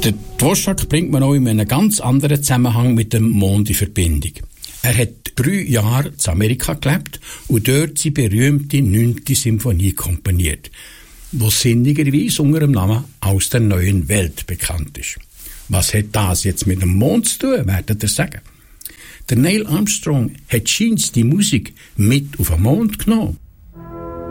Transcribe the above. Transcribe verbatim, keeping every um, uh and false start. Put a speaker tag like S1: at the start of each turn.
S1: Der Dvořák bringt man auch in einem ganz anderen Zusammenhang mit dem Mond in Verbindung. Er hat drei Jahre in Amerika gelebt und dort seine berühmte neunte Symphonie komponiert, die sinnigerweise unter dem Namen «Aus der neuen Welt» bekannt ist. Was hat das jetzt mit dem Mond zu tun, werdet ihr sagen? Der Neil Armstrong hat scheint die Musik mit auf den Mond genommen.